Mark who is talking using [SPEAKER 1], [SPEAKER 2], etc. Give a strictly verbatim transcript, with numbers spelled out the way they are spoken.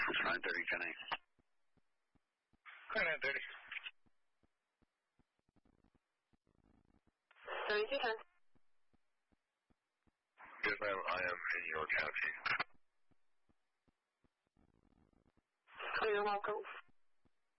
[SPEAKER 1] nine thirty, ten eight.
[SPEAKER 2] nine thirty.
[SPEAKER 3] thirty-two ten.
[SPEAKER 2] Yes, ma'am. I am in your county.
[SPEAKER 3] You're welcome.